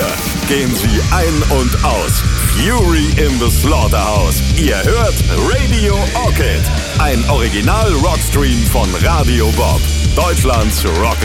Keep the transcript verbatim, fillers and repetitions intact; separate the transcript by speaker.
Speaker 1: Hier gehen sie ein und aus. Fury in the Slaughterhouse. Ihr hört Radio Orchid. Ein Original-Rockstream von Radio Bob. Deutschlands Rock